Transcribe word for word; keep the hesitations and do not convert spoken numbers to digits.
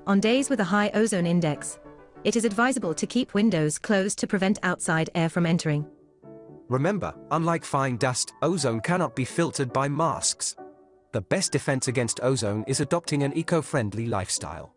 On days with a high ozone index, it is advisable to keep windows closed to prevent outside air from entering. Remember, unlike fine dust, ozone cannot be filtered by masks. The best defense against ozone is adopting an eco-friendly lifestyle.